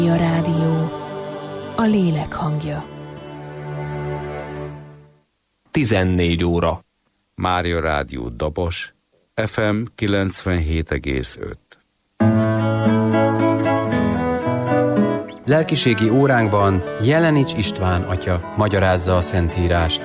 A rádió, a lélek hangja. 14 óra. Mária Rádió Dobos, FM 97,5. Lelkiségi óránkban Jelenics István atya magyarázza a Szentírást.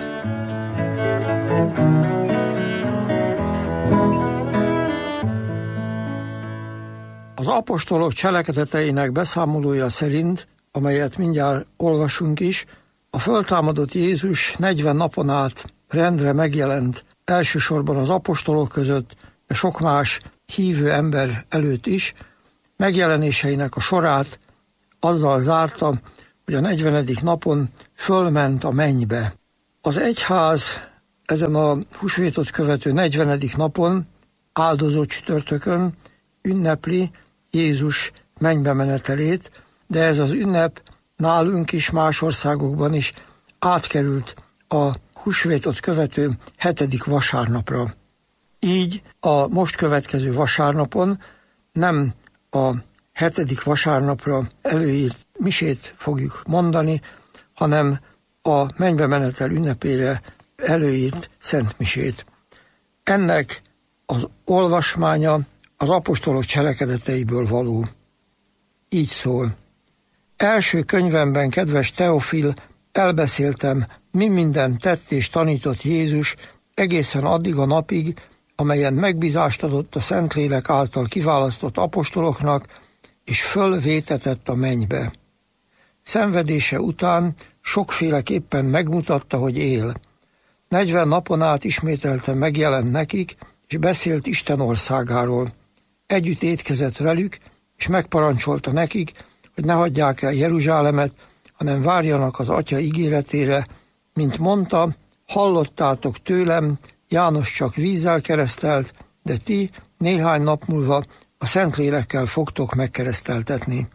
Az apostolok cselekedeteinek beszámolója szerint, amelyet mindjárt olvasunk is, a föltámadott Jézus 40 napon át rendre megjelent, elsősorban az apostolok között, de sok más hívő ember előtt is. Megjelenéseinek a sorát azzal zárta, hogy a 40. napon fölment a mennybe. Az egyház ezen a húsvétot követő 40. napon, áldozó csütörtökön ünnepli Jézus mennybe menetelét, de ez az ünnep nálunk is, más országokban is átkerült a húsvétot követő 7. vasárnapra. Így a most következő vasárnapon nem a 7. vasárnapra előírt misét fogjuk mondani, hanem a mennybe menetel ünnepére előírt szentmisét. Ennek az olvasmánya az apostolok cselekedeteiből való. Így szól. Első könyvemben, kedves Teofil, elbeszéltem, mi mindent tett és tanított Jézus egészen addig a napig, amelyen megbízást adott a Szentlélek által kiválasztott apostoloknak, és fölvétetett a mennybe. Szenvedése után sokféleképpen megmutatta, hogy él. 40 napon át ismételten megjelent nekik, és beszélt Isten országáról. Együtt étkezett velük, és megparancsolta nekik, hogy ne hagyják el Jeruzsálemet, hanem várjanak az Atya ígéretére, mint mondta, hallottátok tőlem, János csak vízzel keresztelt, de ti néhány nap múlva a Szentlélekkel fogtok megkereszteltetni.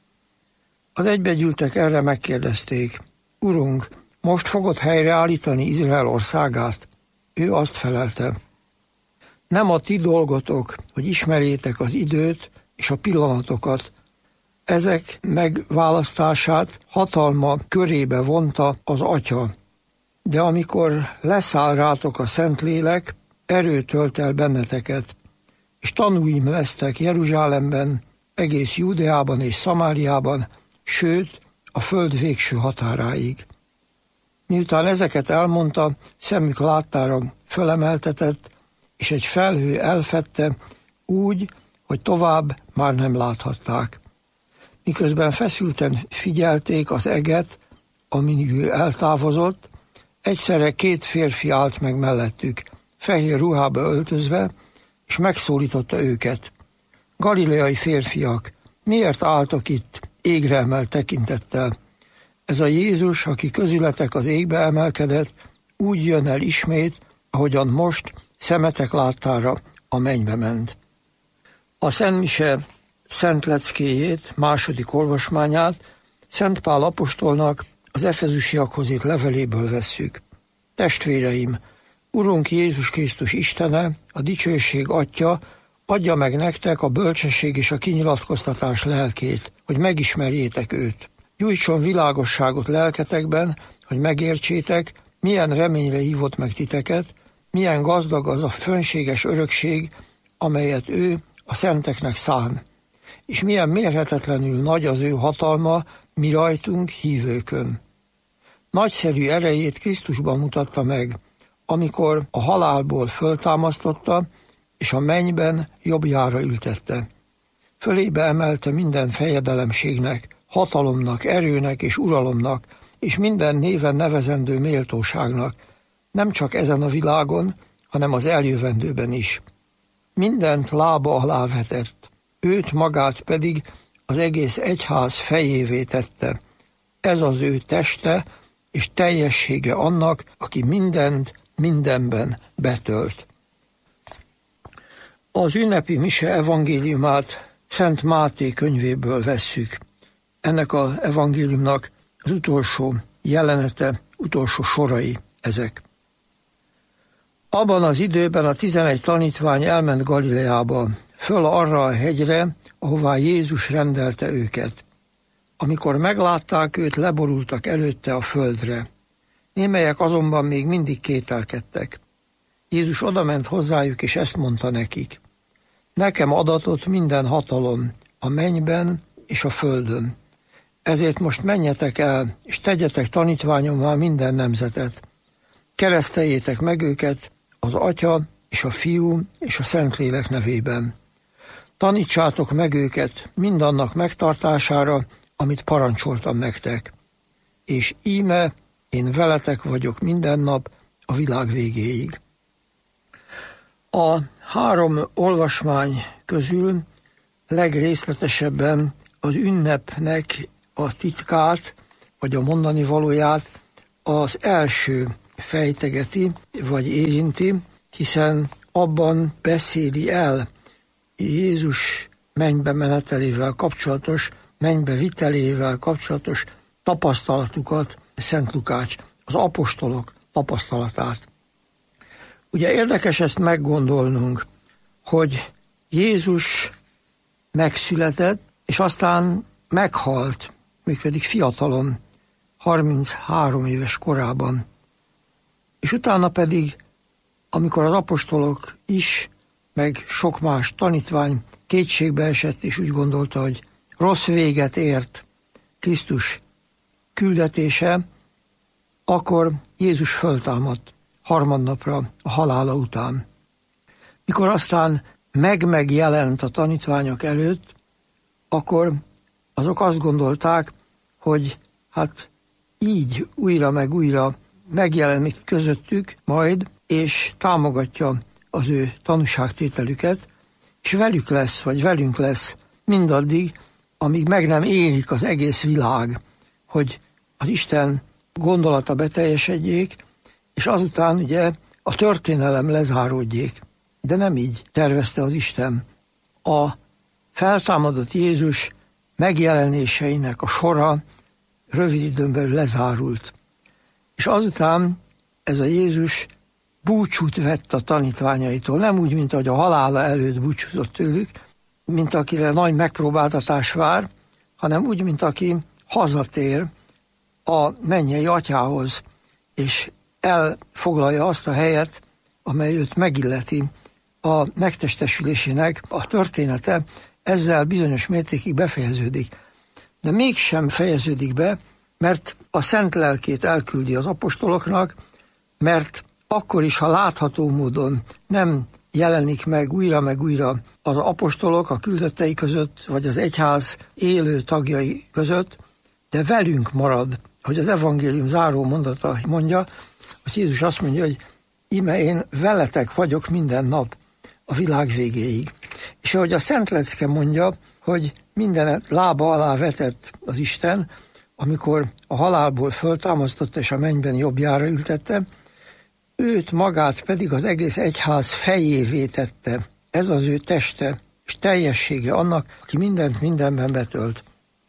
Az egybegyűltek erre megkérdezték, Urunk, most fogod helyreállítani Izrael országát? Ő azt felelte, nem a ti dolgotok, hogy ismerjétek az időt és a pillanatokat. Ezek megválasztását hatalma körébe vonta az Atya. De amikor leszáll rátok a Szentlélek, erőt tölt el benneteket, és tanúim lesztek Jeruzsálemben, egész Júdeában és Szamáriában, sőt, a föld végső határáig. Miután ezeket elmondta, szemük láttára fölemeltetett, és egy felhő elfedte úgy, hogy tovább már nem láthatták. Miközben feszülten figyelték az eget, amin ő eltávozott, egyszerre 2 férfi állt meg mellettük, fehér ruhába öltözve, és megszólította őket. Galileai férfiak, miért álltok itt égre emelt tekintettel? Ez a Jézus, aki közületek az égbe emelkedett, úgy jön el ismét, ahogyan most szemetek láttára a mennybe ment. A szentmise szent leckéjét, második olvasmányát Szent Pál apostolnak az efezusiakhoz írt leveléből vesszük. Testvéreim, Urunk Jézus Krisztus Istene, a dicsőség Atya, adja meg nektek a bölcsesség és a kinyilatkoztatás lelkét, hogy megismerjétek őt. Gyújtson világosságot lelketekben, hogy megértsétek, milyen reményre hívott meg titeket, milyen gazdag az a fönséges örökség, amelyet ő a szenteknek szán, és milyen mérhetetlenül nagy az ő hatalma mi rajtunk hívőkön. Nagyszerű erejét Krisztusban mutatta meg, amikor a halálból föltámasztotta, és a mennyben jobbjára ültette. Fölébe emelte minden fejedelemségnek, hatalomnak, erőnek és uralomnak, és minden néven nevezendő méltóságnak, nem csak ezen a világon, hanem az eljövendőben is. Mindent lába alá vetett, őt magát pedig az egész egyház fejévé tette. Ez az ő teste és teljessége annak, aki mindent mindenben betölt. Az ünnepi mise evangéliumát Szent Máté könyvéből vesszük. Ennek az evangéliumnak az utolsó jelenete, utolsó sorai ezek. Abban az időben a 11 tanítvány elment Galileába, föl arra a hegyre, ahová Jézus rendelte őket. amikor meglátták őt, leborultak előtte a földre. Némelyek azonban még mindig kételkedtek. Jézus odament hozzájuk, és ezt mondta nekik: nekem adatott minden hatalom a mennyben és a földön. Ezért most menjetek el, és tegyetek tanítványommá minden nemzetet. Kereszteljétek meg őket az Atya és a Fiú és a Szentlélek nevében. Tanítsátok meg őket mindannak megtartására, amit parancsoltam nektek. És íme én veletek vagyok minden nap a világ végéig. A 3 olvasmány közül legrészletesebben az ünnepnek a titkát, vagy a mondani valóját az első fejtegeti, vagy érinti, hiszen abban beszéli el Jézus mennybe menetelével kapcsolatos, mennybe vitelével kapcsolatos tapasztalatukat Szent Lukács, az apostolok tapasztalatát. Ugye érdekes ezt meggondolnunk, hogy Jézus megszületett, és aztán meghalt, mégpedig fiatalon, 33 éves korában. És utána pedig, amikor az apostolok is, meg sok más tanítvány kétségbe esett, és úgy gondolta, hogy rossz véget ért Krisztus küldetése, akkor Jézus föltámadt harmadnapra a halála után. Mikor aztán megjelent a tanítványok előtt, akkor azok azt gondolták, hogy hát így újra meg újra megjelenik közöttük majd, és támogatja az ő tanúságtételüket, és velük lesz, vagy velünk lesz mindaddig, amíg meg nem érik az egész világ, hogy az Isten gondolata beteljesedjék, és azután ugye a történelem lezáródjék. De nem így tervezte az Isten. A feltámadott Jézus megjelenéseinek a sora rövid időn belül lezárult. És azután ez a Jézus búcsút vett a tanítványaitól, nem úgy, mint ahogy a halála előtt búcsúzott tőlük, mint akire nagy megpróbáltatás vár, hanem úgy, mint aki hazatér a mennyei atyához, és elfoglalja azt a helyet, amely őt megilleti. A megtestesülésének a története ezzel bizonyos mértékig befejeződik. De mégsem fejeződik be, mert a Szent Lelkét elküldi az apostoloknak, mert akkor is, ha látható módon nem jelenik meg újra az apostolok a küldöttei között, vagy az egyház élő tagjai között, de velünk marad, hogy az evangélium záró mondata mondja, hogy Jézus azt mondja, hogy íme én veletek vagyok minden nap a világ végéig. És ahogy a Szent Lecke mondja, hogy mindenet lába alá vetett az Isten, amikor a halálból föltámasztotta és a mennyben jobbjára ültette, őt magát pedig az egész egyház fejévé tette. Ez az ő teste és teljessége annak, aki mindent mindenben betölt.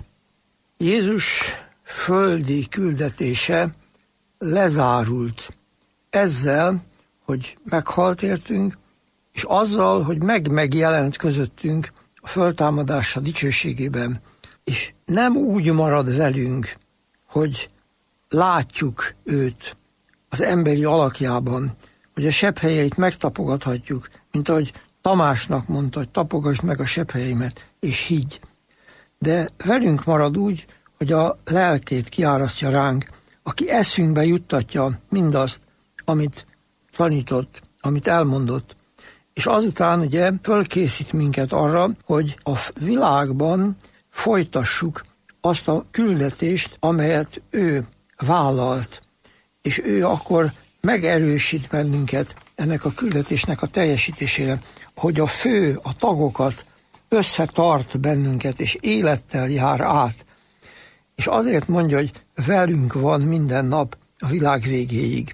Jézus földi küldetése lezárult ezzel, hogy meghalt értünk, és azzal, hogy megjelent közöttünk a föltámadása dicsőségében. És nem úgy marad velünk, hogy látjuk őt az emberi alakjában, hogy a sebhelyeit megtapogathatjuk, mint ahogy Tamásnak mondta, hogy tapogasd meg a sebhelyeimet, és higgy. De velünk marad úgy, hogy a lelkét kiárasztja ránk, aki eszünkbe juttatja mindazt, amit tanított, amit elmondott, és azután ugye fölkészít minket arra, hogy a világban folytassuk azt a küldetést, amelyet ő vállalt, és ő akkor megerősít bennünket ennek a küldetésnek a teljesítésére, hogy a fő, a tagokat összetart bennünket, és élettel jár át. És azért mondja, hogy velünk van minden nap a világ végéig.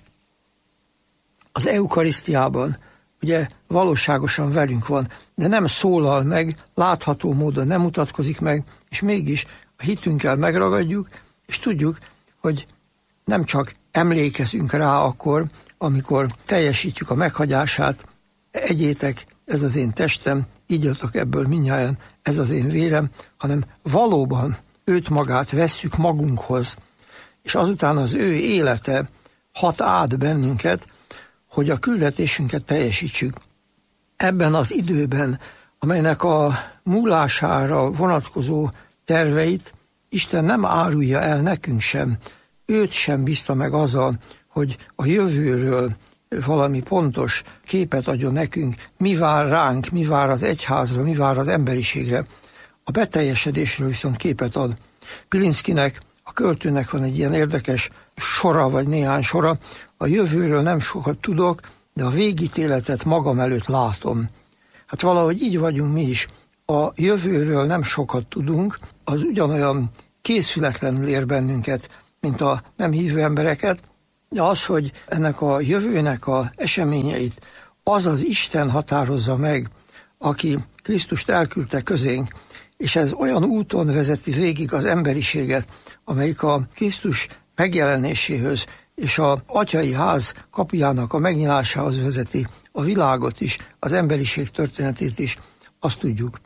Az eukarisztiában ugye valóságosan velünk van, de nem szólal meg, látható módon nem mutatkozik meg, és mégis a hitünkkel megragadjuk, és tudjuk, hogy nem csak emlékezünk rá akkor, amikor teljesítjük a meghagyását, egyétek, ez az én testem, igyatok ebből mindnyájan, ez az én vérem, hanem valóban őt magát vesszük magunkhoz, és azután az ő élete hat át bennünket, hogy a küldetésünket teljesítsük. Ebben az időben, amelynek a múlására vonatkozó terveit Isten nem árulja el nekünk sem, őt sem bízta meg azzal, hogy a jövőről valami pontos képet adjon nekünk, mi vár ránk, mi vár az egyházra, mi vár az emberiségre. A beteljesedésről viszont képet ad. Pilinszkinek, a költőnek van egy ilyen érdekes sora, vagy néhány sora, a jövőről nem sokat tudok, de a végítéletet magam előtt látom. Hát valahogy így vagyunk mi is. A jövőről nem sokat tudunk, az ugyanolyan készületlenül ér bennünket, mint a nem hívő embereket, de az, hogy ennek a jövőnek a eseményeit az az Isten határozza meg, aki Krisztust elküldte közénk, és ez olyan úton vezeti végig az emberiséget, amelyik a Krisztus megjelenéséhöz és az atyai ház kapujának a megnyilásához vezeti a világot is, az emberiség történetét is, azt tudjuk.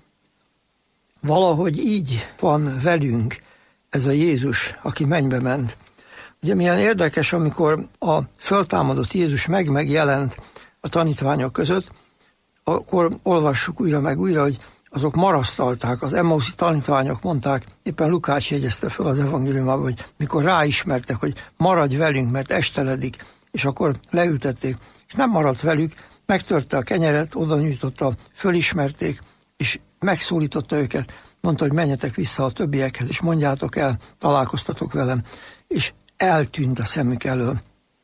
Valahogy így van velünk ez a Jézus, aki mennybe ment. Ugye milyen érdekes, amikor a föltámadott Jézus megjelent a tanítványok között, akkor olvassuk újra meg újra, hogy azok marasztalták, az Emmauszi tanítványok mondták, éppen Lukács jegyezte fel az evangéliumában, hogy mikor ráismertek, hogy maradj velünk, mert esteledik, és akkor leültették, és nem maradt velük, megtörte a kenyeret, oda nyújtotta, fölismerték, és megszólította őket, mondta, hogy menjetek vissza a többiekhez, és mondjátok el, találkoztatok velem, és eltűnt a szemük elől.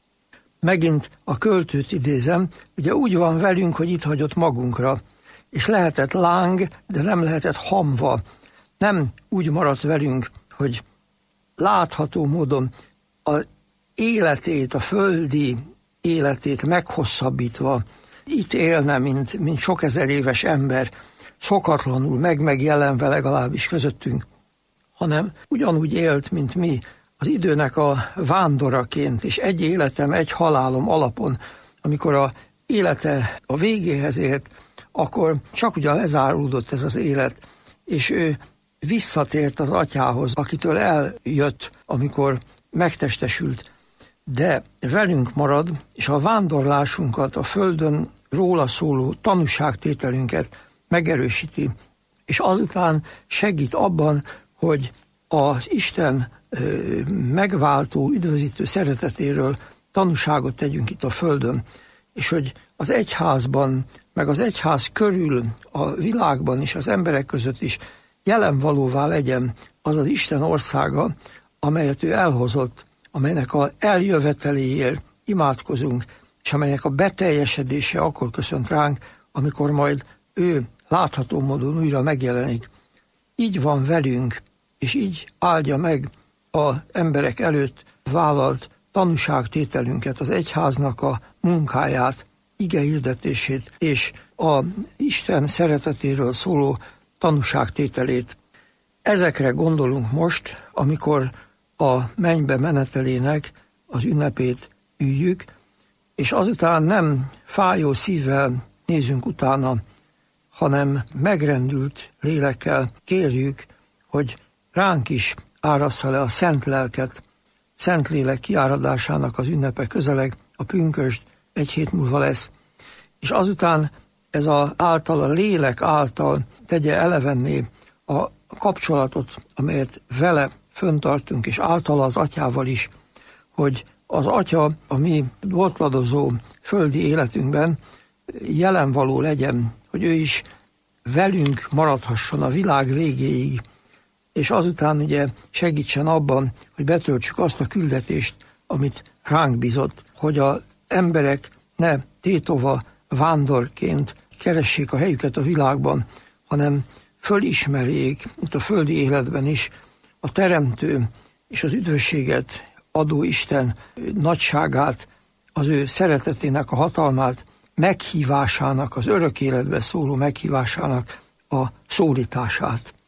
Megint a költőt idézem, ugye úgy van velünk, hogy itt hagyott magunkra, és lehetett láng, de nem lehetett hamva. Nem úgy maradt velünk, hogy látható módon az életét, a földi életét meghosszabbítva itt élne, mint sok ezer éves ember, szokatlanul, megjelenve legalábbis közöttünk, hanem ugyanúgy élt, mint mi, az időnek a vándoraként, és egy életem, egy halálom alapon, amikor a élete a végéhez ért, akkor csak ugyan lezárulódott ez az élet, és ő visszatért az atyához, akitől eljött, amikor megtestesült, de velünk marad, és a vándorlásunkat, a földön róla szóló tanúságtételünket megerősíti, és azután segít abban, hogy az Isten megváltó, üdvözítő szeretetéről tanúságot tegyünk itt a földön, és hogy az egyházban, meg az egyház körül, a világban és az emberek között is jelenvalóvá legyen az az Isten országa, amelyet ő elhozott, amelynek az eljöveteléért imádkozunk, és amelynek a beteljesedése akkor köszönt ránk, amikor majd ő látható módon újra megjelenik. Így van velünk, és így áldja meg az emberek előtt vállalt tanúságtételünket, az egyháznak a munkáját, igehirdetését és a Isten szeretetéről szóló tanúságtételét. Ezekre gondolunk most, amikor a mennybe menetelének az ünnepét üljük, és azután nem fájó szívvel nézünk utána, hanem megrendült lélekkel kérjük, hogy ránk is árassza le a szent lelket. Szent lélek kiáradásának az ünnepe közeleg, a pünkösd egy hét múlva lesz. És azután ez a lélek által tegye elevenné a kapcsolatot, amelyet vele föntartunk, és általa az atyával is, hogy az atya a mi dolgozó földi életünkben jelenvaló legyen, hogy ő is velünk maradhasson a világ végéig, és azután ugye segítsen abban, hogy betöltsük azt a küldetést, amit ránk bízott, hogy az emberek ne tétova vándorként keressék a helyüket a világban, hanem fölismerjék itt a földi életben is a teremtő és az üdvösséget adó Isten nagyságát, az ő szeretetének a hatalmát, meghívásának, az örök életbe szóló meghívásának a szólítását.